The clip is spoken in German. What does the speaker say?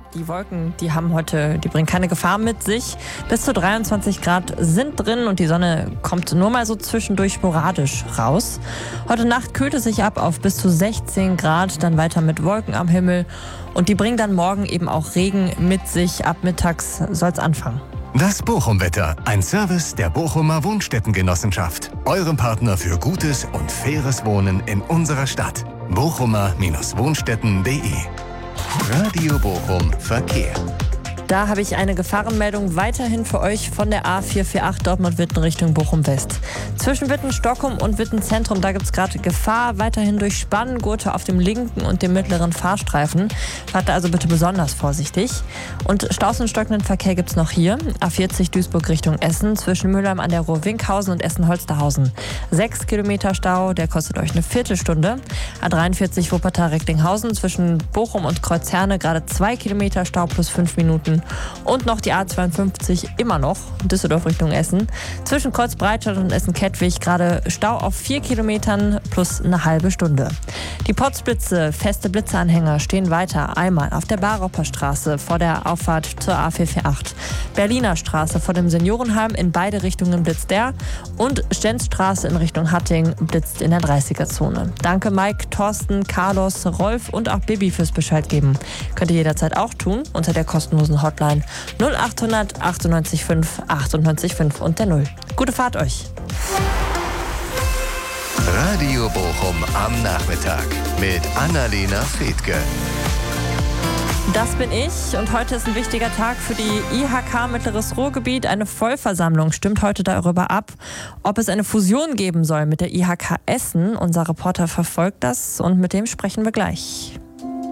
Die Wolken, die bringen keine Gefahr mit sich. Bis zu 23 Grad sind drin und die Sonne kommt nur mal so zwischendurch sporadisch raus. Heute Nacht kühlt es sich ab auf bis zu 16 Grad, dann weiter mit Wolken am Himmel. Und die bringen dann morgen eben auch Regen mit sich. Ab mittags soll es anfangen. Das Bochum-Wetter, ein Service der Bochumer Wohnstättengenossenschaft. Eurem Partner für gutes und faires Wohnen in unserer Stadt. bochumer-wohnstätten.de. Radio Bochum Verkehr. Da habe ich eine Gefahrenmeldung weiterhin für euch von der A448 Dortmund-Witten Richtung Bochum-West. Zwischen Witten-Stockholm und Witten-Zentrum, da gibt es gerade Gefahr, weiterhin durch Spanngurte auf dem linken und dem mittleren Fahrstreifen. Fahrt da also bitte besonders vorsichtig. Und Staus und stockenden Verkehr gibt es noch hier. A40 Duisburg Richtung Essen, zwischen Mülheim an der Ruhr-Winkhausen und Essen-Holsterhausen. 6 Kilometer Stau, der kostet euch eine Viertelstunde. A43 Wuppertal-Recklinghausen, zwischen Bochum und Kreuzherne gerade 2 Kilometer Stau plus 5 Minuten. Und noch die A52 immer noch, Düsseldorf Richtung Essen. Zwischen Kreuzbreitstadt und Essen-Kettwig gerade Stau auf 4 Kilometern plus eine halbe Stunde. Die Potzblitze, feste Blitzeanhänger stehen weiter. Einmal auf der Baroper Straße vor der Auffahrt zur A448. Berliner Straße vor dem Seniorenheim, in beide Richtungen blitzt der. Und Stenzstraße in Richtung Hatting blitzt in der 30er-Zone. Danke Mike, Thorsten, Carlos, Rolf und auch Bibi fürs Bescheid geben. Könnt ihr jederzeit auch tun unter der kostenlosen Hotline 0800 98 5 98 5 und der 0. Gute Fahrt euch. Radio Bochum am Nachmittag mit Annalena Fethke. Das bin ich und heute ist ein wichtiger Tag für die IHK Mittleres Ruhrgebiet. Eine Vollversammlung stimmt heute darüber ab, ob es eine Fusion geben soll mit der IHK Essen. Unser Reporter verfolgt das und mit dem sprechen wir gleich.